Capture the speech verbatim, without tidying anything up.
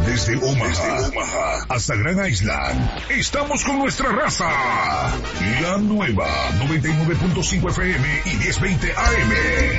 Desde Omaha, Desde Omaha hasta Grand Island, estamos con nuestra raza. La nueva noventa y nueve punto cinco F M y diez veinte A M.